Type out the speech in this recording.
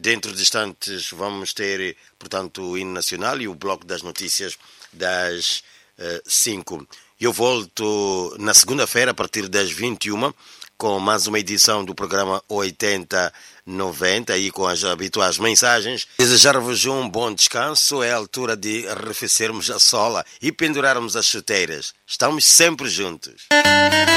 Dentro de instantes vamos ter, portanto, o hino nacional e o bloco das notícias das 5. Eu volto na segunda-feira, a partir das 21, com mais uma edição do programa 8090, aí com as habituais mensagens. Desejar-vos um bom descanso. É a altura de arrefecermos a sola e pendurarmos as chuteiras. Estamos sempre juntos.